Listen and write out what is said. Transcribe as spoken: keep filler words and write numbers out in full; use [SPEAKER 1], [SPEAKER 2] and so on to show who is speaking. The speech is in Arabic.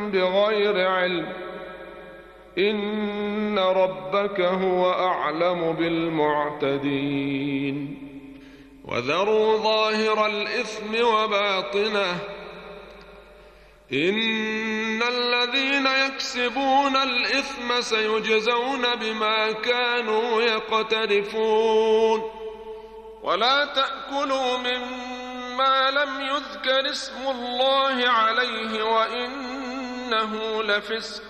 [SPEAKER 1] بغير علم إن ربك هو أعلم بالمعتدين وذروا ظاهر الإثم وباطنه إن الذين يكسبون الإثم سيجزون بما كانوا يقترفون ولا تأكلوا مما لم يذكر اسم الله عليه وإنه لفسق